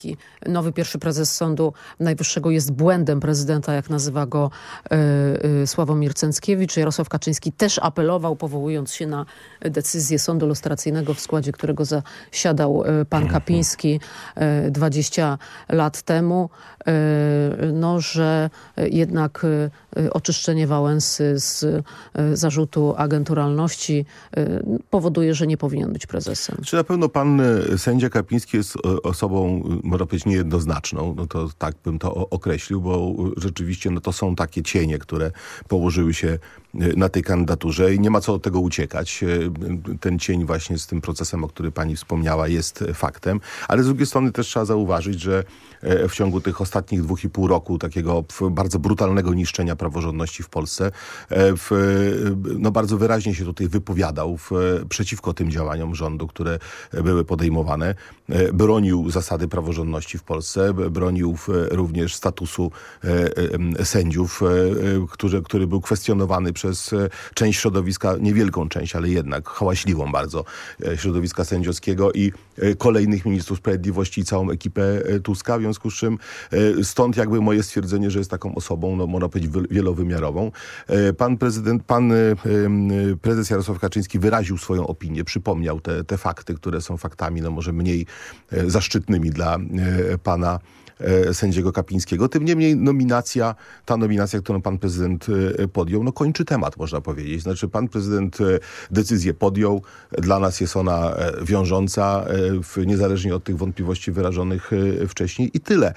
Nowy pierwszy prezes Sądu Najwyższego jest błędem prezydenta, jak nazywa go Sławomir Cęckiewicz. Jarosław Kaczyński też apelował, powołując się na decyzję sądu lustracyjnego, w składzie którego zasiadał pan Kapiński 20 lat temu, że jednak oczyszczenie Wałęsy z zarzutu agenturalności powoduje, że nie powinien być prezesem. Czy na pewno pan sędzia Kapiński jest osobą, można powiedzieć, niejednoznaczną? No to tak bym to określił, bo rzeczywiście to są takie cienie, które położyły się na tej kandydaturze i nie ma co od tego uciekać. Ten cień właśnie z tym procesem, o którym pani wspomniała, jest faktem, ale z drugiej strony też trzeba zauważyć, że w ciągu tych ostatnich 2,5 roku takiego bardzo brutalnego niszczenia praworządności w Polsce bardzo wyraźnie się tutaj wypowiadał przeciwko tym działaniom rządu, które były podejmowane. Bronił zasady praworządności w Polsce, bronił również statusu sędziów, który był kwestionowany przez część środowiska, niewielką część, ale jednak hałaśliwą bardzo środowiska sędziowskiego i kolejnych ministrów sprawiedliwości i całą ekipę Tuska, w związku z czym stąd jakby moje stwierdzenie, że jest taką osobą, można powiedzieć, wielowymiarową. Pan prezes Jarosław Kaczyński wyraził swoją opinię, przypomniał te fakty, które są faktami, może mniej zaszczytnymi dla pana sędziego Kapińskiego. Tym niemniej ta nominacja, którą pan prezydent podjął, kończy temat, można powiedzieć. Znaczy pan prezydent decyzję podjął, dla nas jest ona wiążąca, niezależnie od tych wątpliwości wyrażonych wcześniej i tyle.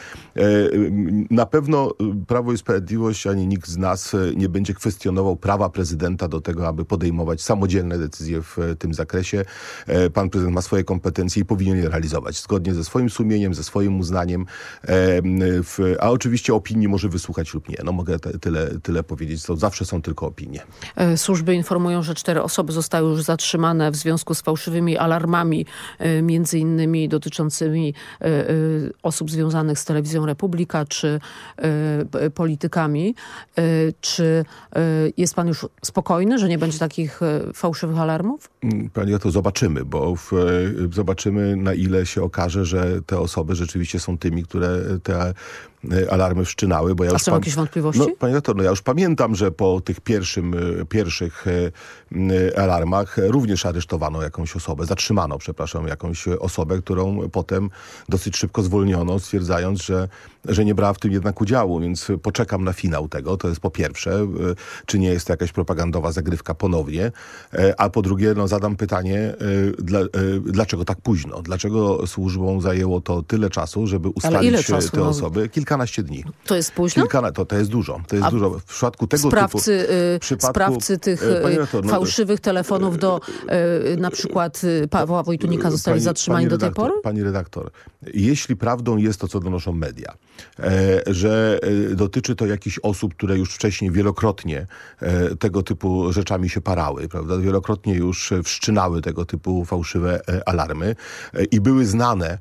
Na pewno Prawo i Sprawiedliwość, ani nikt z nas nie będzie kwestionował prawa prezydenta do tego, aby podejmować samodzielne decyzje w tym zakresie. Pan prezydent ma swoje kompetencje i powinien je realizować zgodnie ze swoim sumieniem, ze swoim uznaniem. A oczywiście opinii może wysłuchać lub nie. Mogę tyle powiedzieć. To zawsze są tylko opinie. Służby informują, że 4 osoby zostały już zatrzymane w związku z fałszywymi alarmami, między innymi dotyczącymi osób związanych z Telewizją Republika czy politykami. Czy jest pan już spokojny, że nie będzie takich fałszywych alarmów? Panie, to zobaczymy, bo zobaczymy, na ile się okaże, że te osoby rzeczywiście są tymi, które te alarmy wszczynały. Bo ja są jakieś wątpliwości? Panie doktor, ja już pamiętam, że po tych pierwszych alarmach również aresztowano zatrzymano jakąś osobę, którą potem dosyć szybko zwolniono, stwierdzając, że nie brała w tym jednak udziału, więc poczekam na finał tego. To jest po pierwsze, czy nie jest to jakaś propagandowa zagrywka ponownie, a po drugie, zadam pytanie, dlaczego tak późno? Dlaczego służbom zajęło to tyle czasu, żeby ustalić te osoby? Kilkanaście dni. To jest późno? To jest dużo. To jest dużo. W przypadku tego sprawcy tych fałszywych telefonów do na przykład Pawła Wojtunika zostali zatrzymani do tej pory? Pani redaktor, jeśli prawdą jest to, co donoszą media, że dotyczy to jakichś osób, które już wcześniej wielokrotnie tego typu rzeczami się parały, prawda? Wielokrotnie już wszczynały tego typu fałszywe alarmy i były znane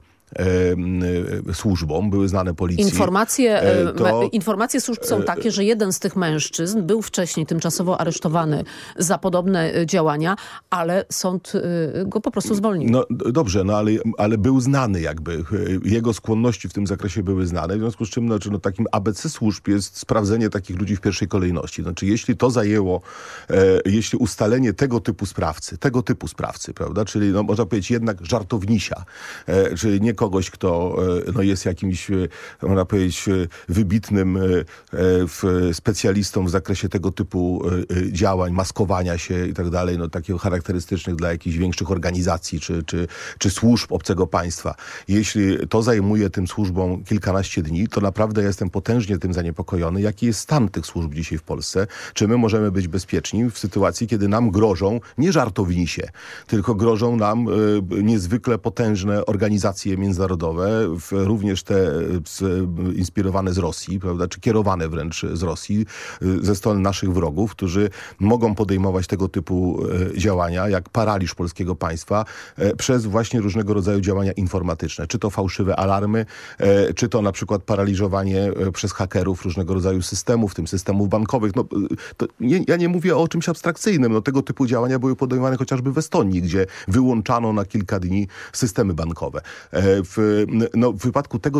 służbom, były znane policji. Informacje służb są takie, że jeden z tych mężczyzn był wcześniej tymczasowo aresztowany za podobne działania, ale sąd go po prostu zwolnił. Dobrze, ale był znany jakby. Jego skłonności w tym zakresie były znane, w związku z czym takim ABC służb jest sprawdzenie takich ludzi w pierwszej kolejności. Znaczy, jeśli to zajęło, jeśli ustalenie tego typu sprawcy, prawda, czyli można powiedzieć jednak żartownisia, czyli nie kogoś, kto jest jakimś, można powiedzieć, wybitnym specjalistą w zakresie tego typu działań, maskowania się i tak dalej, takiego charakterystycznych dla jakichś większych organizacji czy służb obcego państwa. Jeśli to zajmuje tym służbom kilkanaście dni, to naprawdę jestem potężnie tym zaniepokojony, jaki jest stan tych służb dzisiaj w Polsce. Czy my możemy być bezpieczni w sytuacji, kiedy nam grożą nie żartownisie, tylko grożą nam niezwykle potężne organizacje międzynarodowe, również te inspirowane z Rosji, prawda, czy kierowane wręcz z Rosji, ze strony naszych wrogów, którzy mogą podejmować tego typu działania, jak paraliż polskiego państwa przez właśnie różnego rodzaju działania informatyczne. Czy to fałszywe alarmy, czy to na przykład paraliżowanie przez hakerów różnego rodzaju systemów, w tym systemów bankowych. Ja nie mówię o czymś abstrakcyjnym. Tego typu działania były podejmowane chociażby w Estonii, gdzie wyłączano na kilka dni systemy bankowe. W wypadku tego